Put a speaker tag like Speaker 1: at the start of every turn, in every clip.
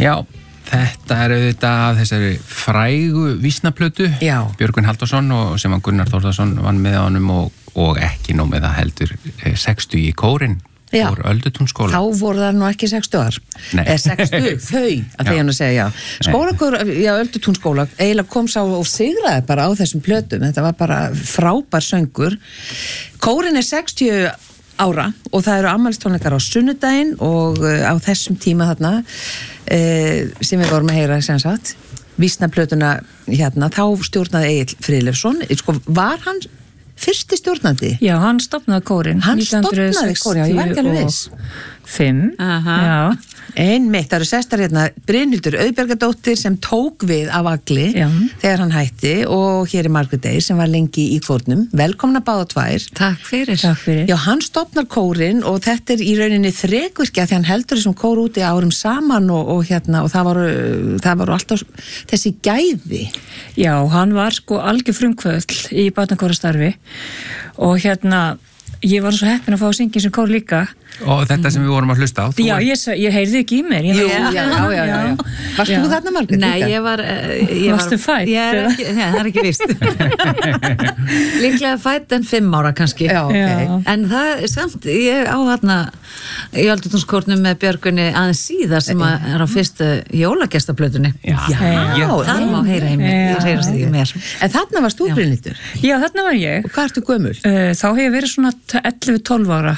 Speaker 1: Já, þetta auðvitað af þessari frægu vísnaplötu Björgvin Halldórsson og sem Gunnar Þórðarsson vann með á honum og ekki nóg með það heldur 60 í kórinn úr Öldutúnsskóla.
Speaker 2: Þá voru það nú ekki 60 ár. 60, þau, að því hann að segja, Skólakór, Öldutúnsskóla, eiginlega kom sá og sigraði bara á þessum plötum. Þetta var bara frábær söngur. Kórinn 60 ára og það eru afmælistónleikar á sunnudaginn og á þessum tíma þarna sem við vorum að heyra sem sagt, vísnaplötuna hérna, þá stjórnaði Egill Friðleifsson. Sko, var hann fyrsti stjórnandi?
Speaker 3: Já, hann stofnaði kórinn.
Speaker 2: Hann stofnaði kórinn, já, ég var ekki alveg viss.
Speaker 3: 5, já.
Speaker 2: Einmitt, það eru sestar hérna Brynhildur Auðbergadóttir sem tók við af Agli þegar hann hætti og hér Margrét Eir sem var lengi í kórnum. Velkomna báða tvær.
Speaker 4: Takk fyrir.
Speaker 2: Já, hann stofnar kórinn og þetta í rauninni þrekvirkja því hann heldur þessum kór úti árum saman og það voru alltaf þessi gæði.
Speaker 3: Já, hann var sko algjör frumkvöðl í barnakórastarfi og ég var svo heppin að fá að syngja sem kór líka.
Speaker 1: Og þetta sem við vorum að hlusta á?
Speaker 3: Já, ég heyrði ekki í mér.
Speaker 2: Já. Varst þú þarna, Margrét?
Speaker 4: Nei, ég var...
Speaker 3: Varstu fætt?
Speaker 4: Nei, það ekki víst. Líklega fætt en 5 ára kannski.
Speaker 2: Já, ok.
Speaker 4: En það samt, ég á þarna í Öldutúnskórnum með Björgunni aðeins síðar sem er á fyrstu jólagestaplötunni.
Speaker 2: Já.
Speaker 4: Það má heyra í mér. Ég heyrast ekki mér.
Speaker 2: En þarna varst þú, Brynhildur?
Speaker 3: Já, þarna var ég.
Speaker 2: Og hvað ertu gömul?
Speaker 3: Þá hef ég verið svona 11-12 ára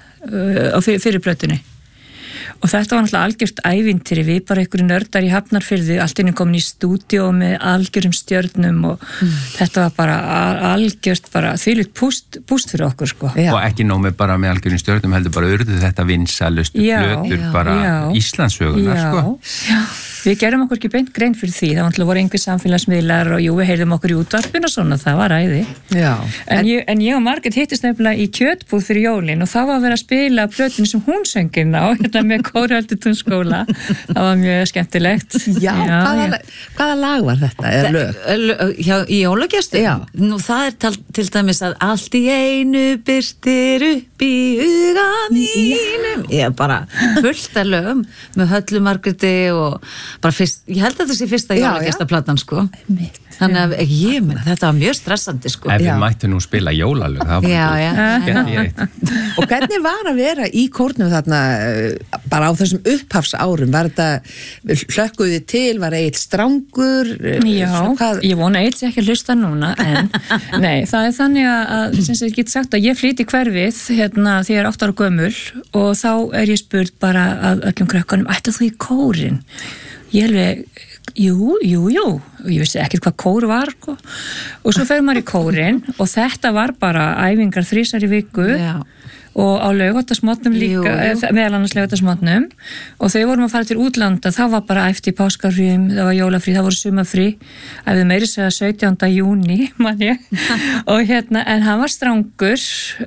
Speaker 3: á fyrir plötunni og þetta var náttúrulega algjört ævintýri við bara einhverju nördar í Hafnarfirði allt inni komin í stúdíó með algjörum stjörnum og þetta var bara algjört bara þvílíkt púst fyrir okkur sko.
Speaker 1: Og ekki nóg með bara með algjörum stjörnum heldur bara urðu þetta vinsalustu plötur bara Íslandssögunar sko.
Speaker 3: Já. Við gerum okkur ekki beint grein fyrir því, það voru einhver samfélagsmiðlar og við heyrðum okkur í útvarpinu og svona, það var æði.
Speaker 2: Já.
Speaker 3: En ég og Margrét hittist nefnilega í kjötbúð fyrir jólin og þá var verið að spila plötinu sem hún söngin á, með Kóri Öldutúnsskóla. Það var mjög skemmtilegt.
Speaker 2: Já, hvaða lag var þetta, eða lög?
Speaker 4: Í jólagestu?
Speaker 2: Já.
Speaker 4: Nú það til dæmis að allt í einu byrstir upp í huga mínum. Ég bara fullt af lögum með Höllu Margréti og bara fyrst, ég held að þetta sé fyrsta jólagestaplatan sko. Þannig að þetta var mjög stressandi sko.
Speaker 1: Ef við mættum nú spila jólalög, það var
Speaker 2: Og hvernig var að vera í kórnum þarna bara á þessum upphafsárum? Var þetta hlökkuði til, var Egill strangur?
Speaker 3: Já, ég vona Egill sé ekki að hlusta núna en nei, það er þannig að sem ég get sagt að ég flýti hverfið þegar ég er 8 ára gömul og þá er ég spurð bara að öllum krökkunum, ætla þú í kórinn? Ég alveg, jú, og ég vissi ekkert hvað kór var sko. Og svo fer maður í kórinn og þetta var bara æfingar 3 í viku og á laugardagsmorgnum líka, meðal annars laugardagsmorgnum og þegar vorum að fara til útlanda þá var bara æft í páskarfríum, það var jólafrí, það voru sumarfrí, æfði meiri segja 17. júní, man ég og en hann var strangur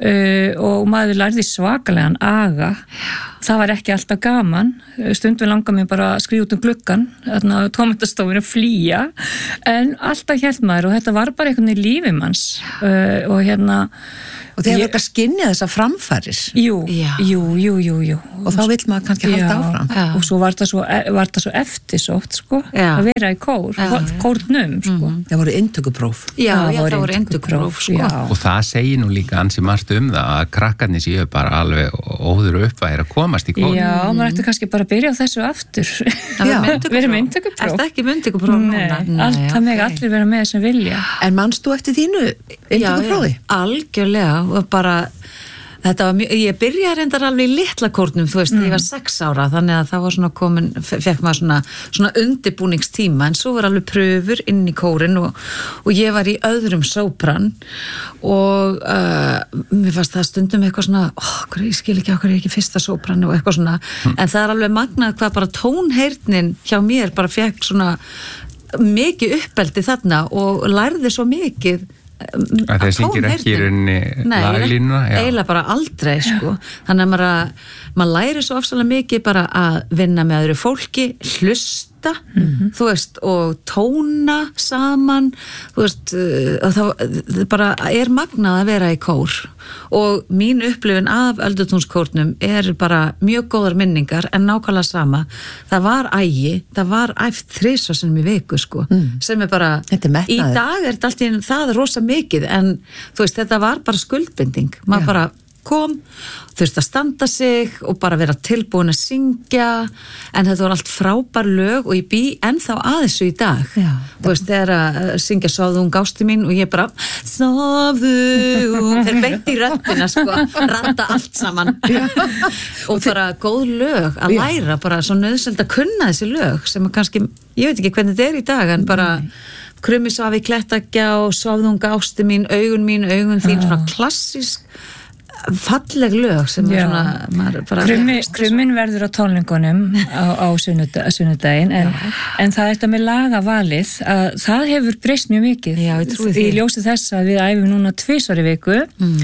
Speaker 3: og maður lærði svakalegan aga, það var ekki alltaf gaman, stundum langar mér bara að skrifa út gluggan, tómatastofinu flýja, en alltaf hélt maður og þetta var bara einhvern veginn lífi manns
Speaker 2: og þegar þetta skynja þessa framfæris
Speaker 3: Jú.
Speaker 2: Og þá vill maður kannski halda áfram
Speaker 3: og svo var það svo eftirsótt sko, að vera í kórnum sko.
Speaker 2: Það voru inntökupróf
Speaker 4: það voru inntökupróf sko.
Speaker 1: Og það segir nú líka ansi margt það að krakkarnir séu bara alveg óður uppvæðir að komast í kórnum.
Speaker 3: Já, maður ætti kannski bara að byrja á þessu aftur vera með inntökupróf.
Speaker 4: Er þetta ekki með inntökupróf núna?
Speaker 3: Nei, það meg allir vera með sem vilja.
Speaker 2: En manst þú eftir þínu inntökuprófi?
Speaker 4: Algjörlega og bara þetta var ég byrjaði reyndar alveg í litla kórnum þú veist, ég var 6 ára þannig að það var svona komin, fekk maður svona undirbúningstíma en svo var alveg pröfur inn í kórinn og ég var í öðrum sópran og mér fannst það stundum eitthvað svona ég skil ekki okkur ekki fyrsta sópran og eitthvað svona en það er alveg magnað hvað bara tónheyrnin hjá mér bara fekk svona mikið uppeldi þarna og lærði svo mikið
Speaker 1: að þeir syngir ekki í rauninni laglínuna
Speaker 4: eiginlega bara aldrei sko. Þannig að maður læri svo ofsalega mikið bara að vinna með öðru fólki, hlusta þú veist, og tóna saman, þú veist, það bara magnað að vera í kór og mín upplifun af Öldutúnskórnum bara mjög góðar minningar en nákvæmlega sama, það var það var æft 3 sinnum í viku sko, sem bara í dag þetta allt í það rosa mikið en þú veist, þetta var bara skuldbinding, maður bara kom, þurfti að standa sig og bara vera tilbúin að syngja en þetta var allt frábær lög og ég bý ennþá að þessu í dag þú veist, þegar að syngja Sofðu ung ásti mín og ég bara Sofðu ung, þeir beint í röddina sko, randa allt saman og bara góð lög að læra, bara svo nauðsynlegt að kunna þessi lög sem að kannski, ég veit ekki hvernig þetta í dag en bara Krummi svafi klettagjá, Sofðu ung ásti mín, augun þín, svona klassísk falleg lög sem svona maður bara
Speaker 3: Krummin verður á tónleikunum á sunnudaginn en það þetta með lagavalið að það hefur breyst mjög mikið í ljósi þess að við æfum núna 2 í viku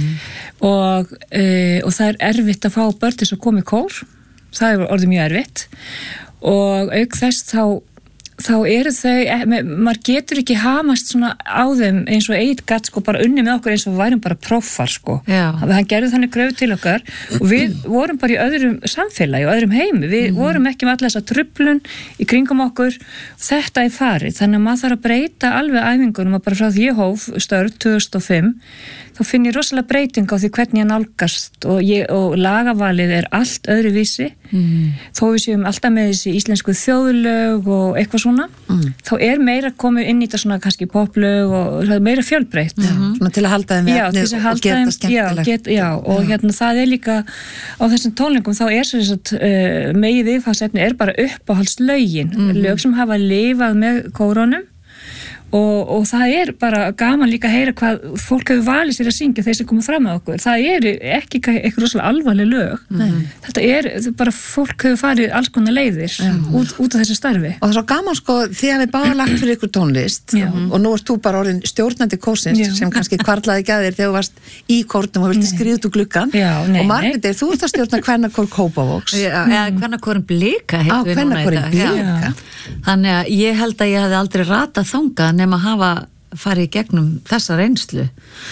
Speaker 3: og það erfitt að fá börn til að koma í kór, það hefur orðið mjög erfitt og auk þess þá eru þau, maður getur ekki hamast svona á þeim eins og Egill gat sko bara unni með okkur eins og við værum bara prófar sko, hann gerði þannig kröfu til okkar og við vorum bara í öðrum samfélagi og öðrum heimi, við vorum ekki með alla þessa truflun í kringum okkur þetta farið, þannig að maður þarf að breyta alveg æfingunum og bara frá því ég hóf störf 2005 þá finn ég rosalega breyting á því hvernig ég nálgast og lagavalið allt öðruvísi þó við séum alltaf með þessi íslensku þjóðlög og eitthvað svona þá meira komið inn í þetta svona kannski poplög og það meira fjölbreytt
Speaker 2: svona til að halda þeim við efnið og geta það skemmtilegt
Speaker 3: og hérna það líka á þessum tónleikum þá sem sagt megið viðfangsefni bara uppáhaldslögin lög sem hafa lifað með kórónum og það bara gaman líka að heyra hvað fólk hefur valið sér að syngja þeir sem koma fram með okkur. Það ekki eitthvað rosalega alvarleg lög. Þetta bara fólk hefur farið alls konar leiðir út af þessu starfi.
Speaker 2: Og það er svo gaman sko því að við báðum lagt fyrir ykkur tónlist og nú ert þú bara orðin stjórnandi kórsins sem kannski kvarlaði ekki að þér þegar þú varst í kórnum og vilti skriða út úr gluggan og Margrét, þú ert að stjórna kvennakór Kópavogs.
Speaker 4: Eða kvennakórin Blika heitum við núna í dag. Þannig að ég held að ég hefði aldrei ratað þangað nema að hafa farið í gegnum þessa reynslu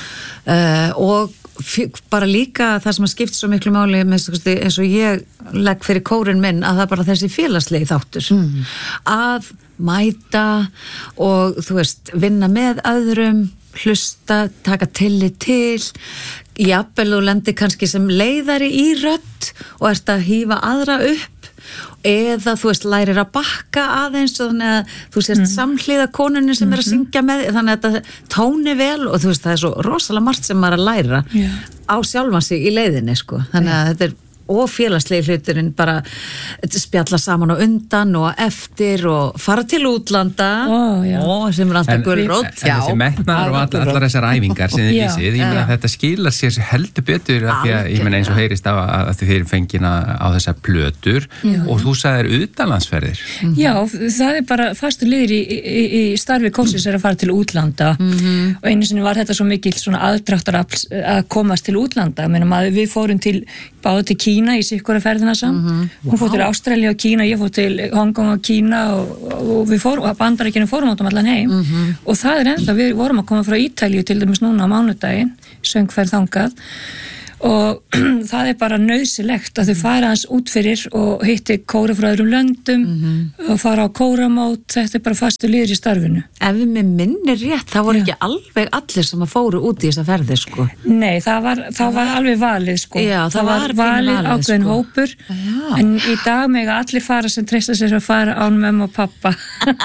Speaker 4: og bara líka það sem að skipta svo miklu máli eins og ég legg fyrir kórin minn að það bara þessi félagslegi þáttur að mæta og þú veist, vinna með öðrum hlusta, taka tillit til jafnvel og lendi kannski sem leiðari í rödd og ert að hífa aðra upp eða þú veist lærir að bakka aðeins og þannig að þú sést samhliða konunni sem að syngja með þannig að þetta tóni vel og þú veist það svo rosalega margt sem maður að læra á sjálfan sig í leiðinni sko þannig að þetta og félagslegi hluturinn bara spjalla saman og undan og eftir og fara til útlanda sem alltaf gulrótt
Speaker 1: en þessi metnar og allar þessar æfingar sem þið vísið, ég meina þetta skilar sér heldur betur af því að ég meina eins og heyrist að þið eru fengina á þessar plötur og þú sagðir utanlandsferðir
Speaker 3: Já, það bara fastur liður í starfi kórsins að fara til útlanda og einu sinni var þetta svo mikil svona aðdráttarafl að komast til útlanda, við fórum báðu til Kína í sikkura ferðina saman hún fór til Ástralíu og Kína, ég fór til Hongkong og Kína og við fórum Bandaríkjunum fórum átum allan heim og það ennþá, við vorum að koma frá Ítalíu til dæmis núna á mánudaginn söngferð þangað og það bara nauðsynlegt að þau fara hans út fyrir og hitti kóra frá öðrum löndum og fara á kóramót, þetta bara fastu liður í starfinu.
Speaker 4: Ef við með minnir rétt, það voru ekki alveg allir sem að fóru út í þessa ferði sko.
Speaker 3: Nei, það var alveg valið sko.
Speaker 4: Já, það var
Speaker 3: valið ákveðin sko. Hópur, en í dag mega allir fara sem treysta sér að fara án mömmu og pappa.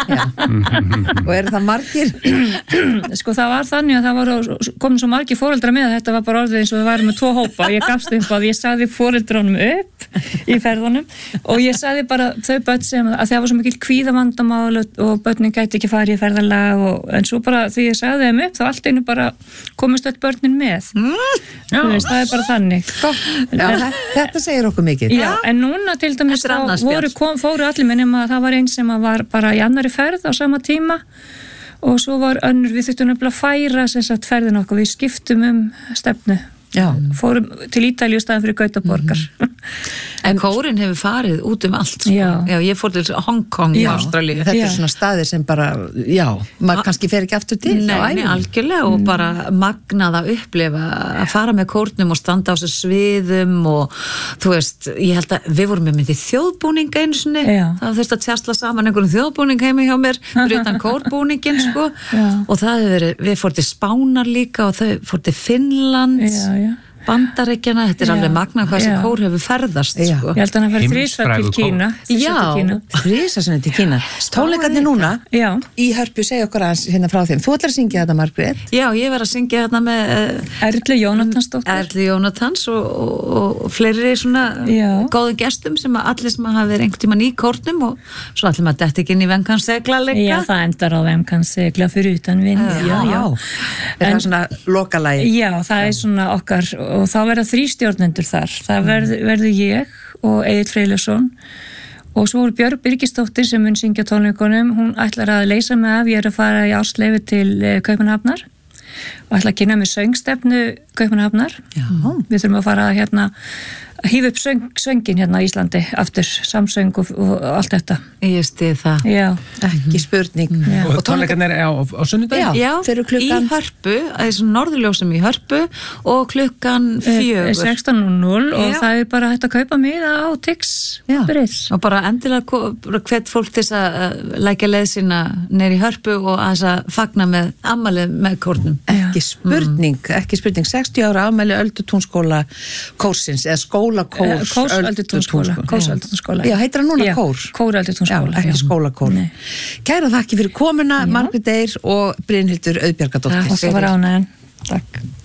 Speaker 2: Og eru það margir?
Speaker 3: Sko það var þannig að það voru komin svo margir foreldrar með að þetta var bara orðið eins og við værum með 2 hópa og ég gafst upp að ég sagði foreldrunum upp í ferðunum og ég sagði bara þau börn sem að það var svo mikil kvíðavandamál og börnin gæti ekki farið í ferðalag en svo bara því ég sagði þeim upp þá allt einu bara komist öll börnin með veist, það bara þannig
Speaker 2: Þetta segir okkur mikið
Speaker 3: Já, en núna til dæmis fóru allir minnum að það var einn sem var bara í annari ferð á sama tíma og svo var önnur, við þurftum nefnilega að færa sem sagt ferðin okkur, við skiptum stefnu fórum til Ítalíu staðan fyrir Gautaborgar
Speaker 4: En kórin hefur farið út allt, sko. Já, ég fór til Hong Kong í Ástralíu.
Speaker 2: Þetta svona staðir sem bara, maður kannski fer ekki aftur til.
Speaker 4: Nei, algjörlega og bara magnað að upplifa að fara með kórnum og standa á þessu sviðum og þú veist, ég held að við vorum með myndið þjóðbúning einu sinni, það þurfti að tjastla saman einhverjum þjóðbúning heimi hjá mér fyrir utan kórbúningin, sko og það hefur verið, við fórum til Spánar líka og þau fórum til Finnland Bandaríkjana, þetta alveg magnað hvað sem kór hefur ferðast, sko.
Speaker 3: Ég held að hann fær 3 til Kína.
Speaker 2: Já, 3 til Kína. Tónleikarnir núna í Hörpu, segja okkur aðeins hérna frá þeim. Þú ætlar að syngja þetta, Margrét?
Speaker 4: Já, ég var að syngja þetta með
Speaker 3: Erlu Jónatansdóttir.
Speaker 4: Erlu Jónatans og fleiri svona góðum gestum sem allir sem hafa verið einhvern tímann í kórnum og svo allir maður dett ekki inn í Vem kann segla líka.
Speaker 3: Já, það endar á Vem kann segla fyrir utan vind.
Speaker 2: Það er svona lokalagi.
Speaker 3: Já, það er svona okkar og þá verða 3 stjórnendur þar. Það verður ég og Egill Freylason og svo er Björg Birgisdóttir sem mun syngja tónleikunum. Hún ætlar að leysa mig af, ég er að fara í ársleyfi til Kaupmannahafnar og ætla að kynna með söngstefnu Kaupmannahafnar. Við þurfum að fara hérna að hífa upp söngin hérna á Íslandi aftur, samsöng og allt þetta.
Speaker 4: Ég stið það.
Speaker 3: Já.
Speaker 2: Ekki spurning.
Speaker 1: Og tónleikarnir á sunnudaginn?
Speaker 4: Já, í Hörpu, þessu norðurljósum í Hörpu og klukkan 4.
Speaker 3: 16:00 og það er bara hægt að kaupa miða á Tix.
Speaker 4: Og bara endilega hvet fólk til að lækja leið sína neyri í Hörpu og að þess að fagna með afmælið með kórnum.
Speaker 2: Ekki spurning. 60 ára afmæli Öldutúnsskóla kórsins, eða Kórs
Speaker 3: Öldutúnsskóla.
Speaker 2: Já, heitir hann núna Kór?
Speaker 3: Kór Öldutúnsskóla.
Speaker 2: Já, ekki skólakór. Kæra þakki fyrir komuna, Margrét Eir og Brynhildur Auðbjargadóttir.
Speaker 3: Það var ánægðan. Takk.